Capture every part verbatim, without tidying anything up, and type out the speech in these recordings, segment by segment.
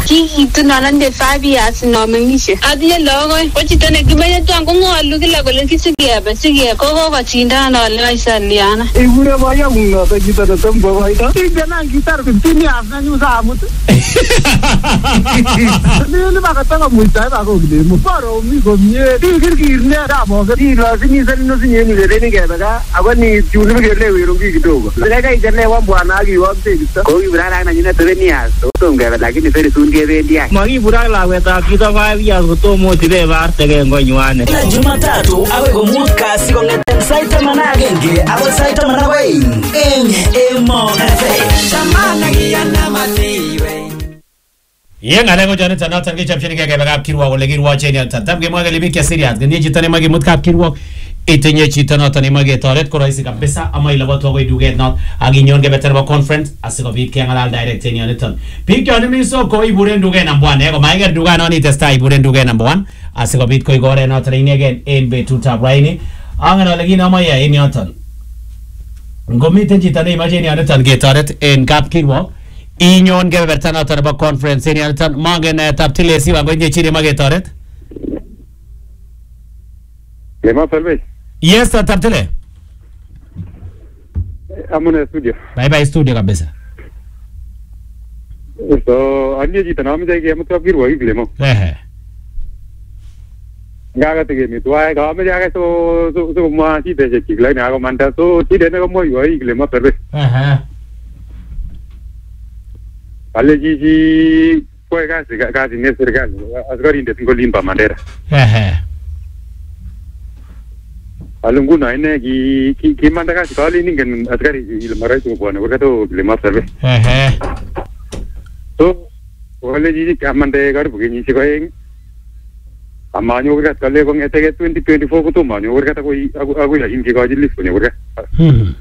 Kikitu nalande five years no mengishe. Adie logo ko chito ne kimenye twan ko ngolu kila kole kisigebe sigebe ko ko kachinda no le isaliana. Ibure boyo nguno to chito to tombo boyo. Tigana gitar fifteen years na nyusa amut. Ni ba ka tanga muita ba ko gile mu paro mi go mie. Tigir girne da mo ga ti la sini sani no sini ni le ni ga ga abani chulu ge le wi rongi kidogo. Le ga ijane wa bwana gi wa mte ko ibura na nyina to ni as to ngela lakini very soon ge be dia. Magi bura la weta kita five years ko to mo tire ba tege ngonywane. Na Jumatatu awe go mut kasi ko ngeten saita managenge awe saita manawai en emo cafe samana giyana matiwe. Yang ada ko jana tanah tangi caption ke kebab kirwa wala kirwa cheni tantam ke maga libi kesiriat gani jitane magi mut kap kirwa itenye chitana tani magi toilet ko raisi kabisa ama ilaba to go duget not agi nyon ke better ba conference asiko bit ke ngalal direct ni anitan pik yo ni so ko iburen duge number one ego maiga duga no ni testa iburen duge number one asiko bit ko igore not rini again en be tuta braini angana lagi nama ya ini atan ngomite chitane imagine anitan ke toilet en kap kirwa inyon ke bertana tarba conference ni anitan magen taptile siwa gonje chiri mage toret Lema Salve. Yes taptile amuna studio bye bye studio kabisa so anje jita na amja ke amtra kirwa iglemo eh ngaga tege mi tuai ga amja ga so so so ma chi de chi glai na ga manta so chi de na ga mo yo iglemo Salve eh alle ji ji poi ga se ga di ne ser ga asgari de tingo limpa mandera eh alungu na ine ki ki ki manda ga kali ni gen asgari il marai tu bona ga to iglemo Salve eh so alle ji ji kamande ga bu ni si ko eng amanyo ga kale ko ngete ke twenty twenty-four ko to manyo ga ta ko agu ya inki ga ji list ko ne ga hmm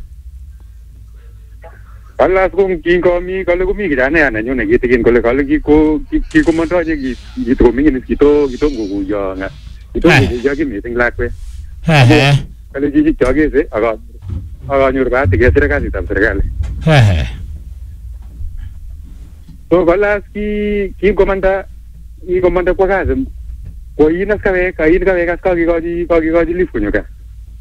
Alas kung king kami kalau kami kita ni anak nyonya kita king kalau kalau kita kita komentar je kita kita mungkin kita kita gugu ya nggak kita gugu ya kita meeting lakwe kalau jadi jaga sih agak agak nyuruh tiga serikali tam serikali so kalau ki king komentar ini komentar apa kan kau ini nak kawe kau ini kawe kas kau gaji kau gaji lift punya kan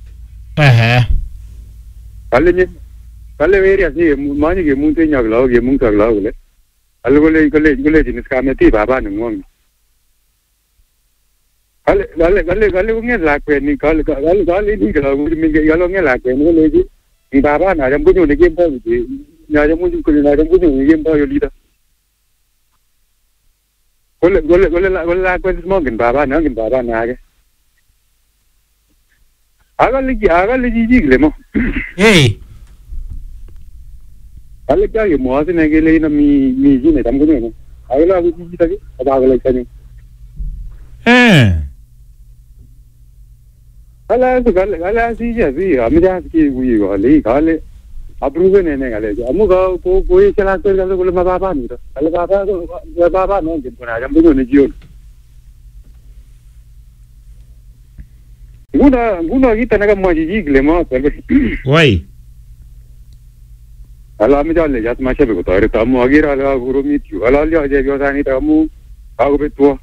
kalau ni Kalau various ni, mana ke mungkin yang lalu, ke mungkin lalu le. Kalau kalau kalau kalau jenis kami ti bapa nunggu. Kalau kalau kalau kalau punya lakukan ni, kalau kalau kalau ini kalau mungkin kalau punya lakukan ni kalau ni, ni bapa nak jemput ni game ball ni, nak jemput ni nak jemput ni game ball ni dah. Kalau kalau kalau kalau lakukan semua kan bapa nak kan bapa nak ke. Agal lagi agal lagi jig le mo. Hey. Kalau kaya mo asin lagi lagi na mi mi ji ni tamu ni, agak aku ji tadi, apa agak lagi tadi. Eh. Kalau tu kalau kalau si je si, kami dah si bui kalau kalau approve ni ni kalau, amu kau kau kau jalan tu kalau kalau bapa ni tu, kalau bapa tu bapa no, kita pun ada benda ni jion. Guna guna kita nak mahu ji glema, Why? Kalau kami jalan jat macam begitu, hari tamu agir ala guru mitu, kalau dia aja biasa ni tamu aku betul.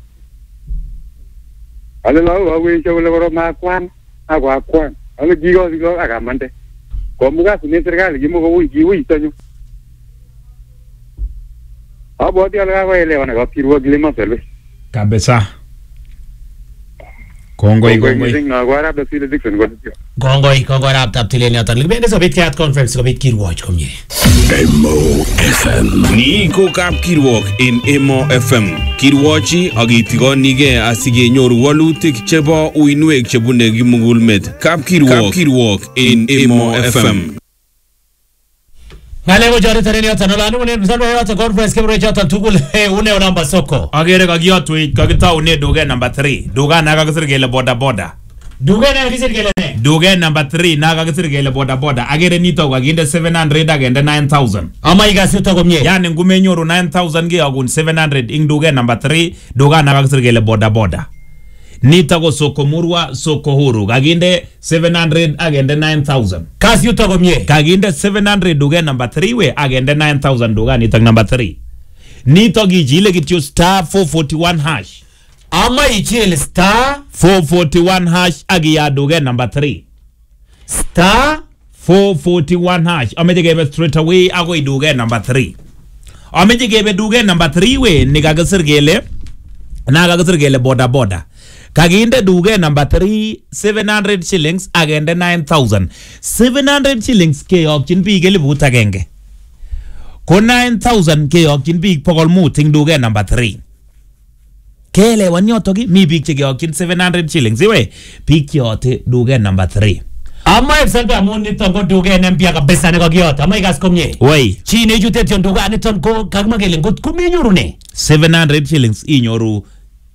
Kalau lalu aku isya boleh orang makuan, aku akuan. Kalau jiwa jiwa agak mante. Kamu kan sini serkali, jiwa kau jiwa itu nyu. Apa dia lalu aku elewan aku kira gila Salve. Kabisa. Kongoi kongoi. Kongoi kongoi rap tap tileni atan. Lebih so bit cat conference so bit kirwatch komye. Emo F M. Ni ko kap kirwok in Emo F M. Kirwachi agitigoni asige nyoru walutik chebo uinwek chebune gimugulmet. Kap kirwok kap kirwok in Emo F M. Ngale ko jare tareni atan lanu ne msalwa yata conference kemre chata tugul he une namba soko. Agere kagiyotu kagitau ne doge number three. Doga na kagisirgele boda boda. Doge na kagisirgele ne. Doge number three na kagisirgele boda boda. Agere nito kaginde seven hundred agende nine thousand. Ama igasi utagomye. Yani ngume nyoru nine thousand ge agun seven hundred ing doge number three. Doga na kagisirgele boda boda. Nita ko soko murwa soko huru kaginde seven hundred agende nine thousand. Kasi utagomye. Kaginde seven hundred doge number three we agende nine thousand doga nita number three. Nito gichile kityo star four forty-one hash. Ama ichile star four forty-one hash agiya duge number three. Star four forty-one hash. Ameje gebe straight away ako iduge number three. Ameje gebe duge number three we nikagasir gele. Nakagasir gele boda boda. Kaginde duge number three, seven hundred shillings agende nine thousand. seven hundred shillings ke okchin biik elibut agenge. Ko nine thousand ke okchin biik pokol mut ing duge number three. Kele wanyotogi mi biik che ke okchin seven hundred shillings. Iwe biik che yote duge number three. Ama ifselbe amun niton ko duge nempia kabisa ne kakiyot. Ama ikas komye. Wai. Chi ne jutet yon duga niton ko kakmakele ngot kuminyoru ne. seven hundred shillings inyoru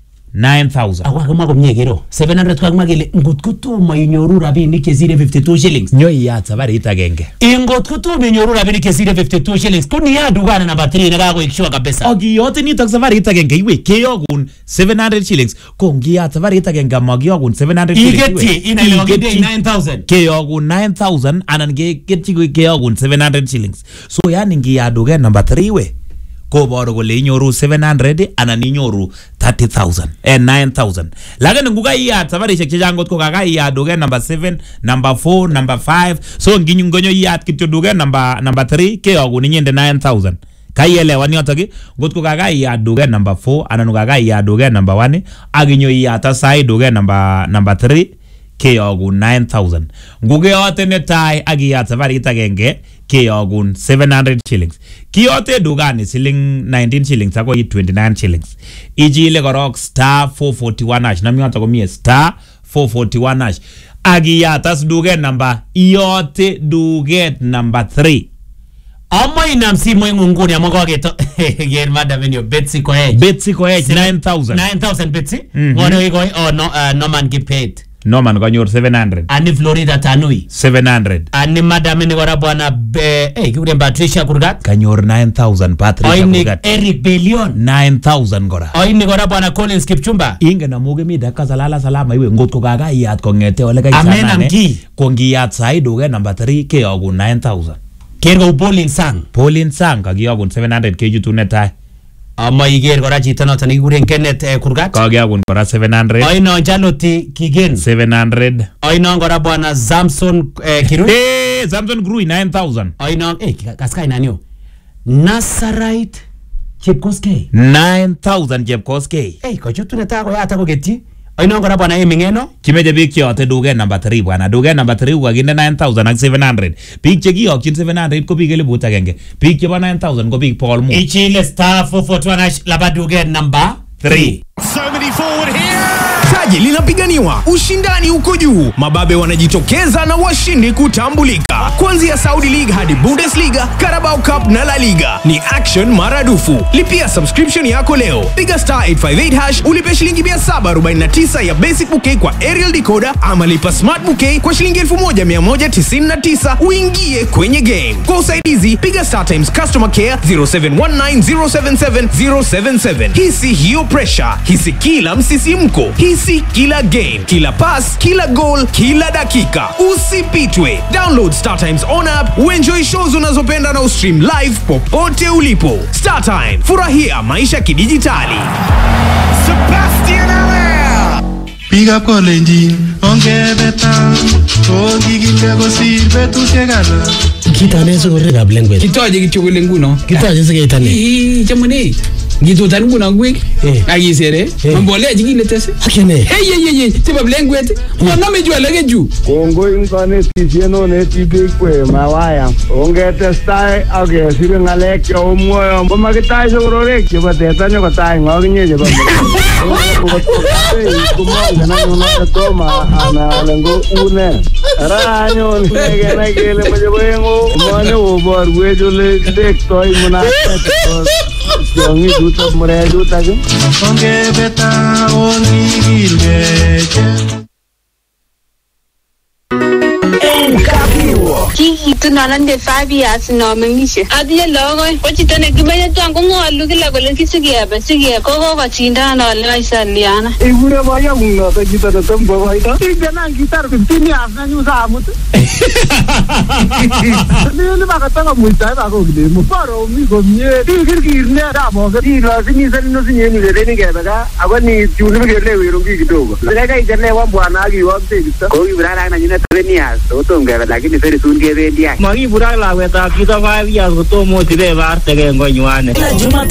nine thousand. Awa kama komye kero. seven hundred kakmakele ngot kutomo inyoru rabinik chesire fifty-two shillings. Nyo iyat sabarit agenge. Ingot kutomo inyoru rabinik chesire fifty-two shillings. Kuni ya duga na number three nekako ikshua kabisa. Ogiyote nitok sabarit agenge iwe keyogun seven hundred shillings. Ko ngiyat sabarit agenge magiyogun seven hundred shillings. Igeti ina ile ogide nine thousand. Keyogun nine thousand anan kegetchi keyogun seven hundred shillings. So yani ngiyat duge number three we. Ko boru kole inyoru seven hundred anan inyoru thirty thousand and nine thousand. Lakini nguka iyat sabarishek chechang kot ko kaka iyat duge number seven, number four, number five. So nginyu ngonyo iyat kityo duge number number three keyogun inyende nine thousand. Kaielewa niyoto ki ngot ko kaka iyat duge number four anan kaka iyat duge number one aginyo iyat asai duge number number three keyogun nine thousand. Nguke yote netai agiyat sabarit agenge keyogun seven hundred shillings. Kiyote dugani siling nineteen shillings ako yi twenty-nine shillings. Ijile korok star four forty-one hash. Nami yote komie star four forty-one hash. Agiyat as duget number yote duget number three. Ama inam simo ngunguni amoko geto yen madam enyo Betsy Koech. Betsy Koech nine thousand. nine thousand Betsy. Ngono iko oh no uh, no man get paid. No man kanyor seven hundred. Ani Florida Tanui seven hundred. Ani madam ni gora bwana be eh kure Patricia Kurgat kanyor nine thousand Patricia Kurgat. Eric Billion nine thousand gora. Oini gora bwana Collins Kipchumba. Inge na muge mi daka salala salama iwe ngot ko gaga iyat ko ngete ole kai sana. Amen amki. Ko ngiyat sai duge number three ke yogun nine thousand. Kergo Pauline Sang. Pauline Sang kagiyogun seven hundred ke jutu netai. Ama iger gora chito noton ikuren Kenneth eh, Kurgat. Kagiyogun gora seven hundred. Oino Jaloti Kigen seven hundred. Oino gora bwana Samson eh, Kirui. Eh Samson Kirui nine thousand. Oino eh kaskai nanyo. Nazarite Chepkoskei nine thousand Chepkoskei. Eh ko chutu neta ko yata ko geti. Oino gora bwana Emingeno. Kimeje bik yote duge number three bwana. Duge number three ukaginde nine thousand ak seven hundred. Bik che kiyokchin seven hundred ko bik elibut agenge. Bik chebo nine thousand ko bik Paul Mo. Ichile star four forty-one hash laba duge number three. So many forward here. Taji linapiganiwa, ushindani uko juu, mababe wanajitokeza na washindi kutambulika. Kuanzia Saudi League hadi Bundesliga, Carabao Cup na La Liga ni action maradufu. Lipia subscription yako leo. Piga star eight five eight hash ulipe shilingi mia saba arobaini na tisa ya basic bouquet kwa aerial decoder ama lipa smart bouquet kwa shilingi elfu moja mia moja tisini na tisa uingie kwenye game. Kwa usaidizi piga Star Times Customer Care zero seven one nine zero seven seven zero seven seven. Hisi hiyo pressure, hisi kila msisimko, hisi kila game, kila pass, kila goal, kila dakika. Usipitwe. Download Star Times on app, uenjoy shows unazopenda na ustream live popote ulipo. Star Time, furahia maisha kidijitali. Sebastian Allaire. Pick up Kolenjin, onge beta, ogi gilego si betu segala. Kita neso korega language. Kita aja gitu nguno. Kita aja segitu nih. Ih, cuman nih. Gitu tan nguno gue. Lagi sere. Memboleh aja gini tes. Akhirnya. Hey, hey, hey, coba language. Mana mejual lagi ju. Kongo ingkane tisieno ne tipe kwe mawaya. Onge testai age sire ngalek yo moyo. Bama kita sogorore ke bateta nyo kata ngoginye je bama. Kuma ngana ngona toma ana lengo une. Ranyo nege nege le majobengo. Mane obor wejole dek toy muna. Yongi duta mure duta ke. Onge beta ongi gilgeche. En Capirwa. Kiki Tunanande five years no mengishe. Atinye lagok ko chito nekimenye tuan kong'olu kila kole kisikebe sikebe ko kokochindan ole aisaliana. Ikure boyo ng'unoto chito netom kokoito. Ingenan kitar fifteen years nenyu samut. Nili bakataka muitae bako kilemo. Baro mi komye. Tikirkirne damoke. Ilazimi salino sinyeni keleni kebe ka. Ako ni tiuni mikele wirungi kidogo. Sika ichele wa mbwana akiwakte kita. Koki burara na nyina seven years. Otom kebe lakini very soon kebe ndiya. Maki burara la weta kita five years. Otomo tibe barte ke ngonywane.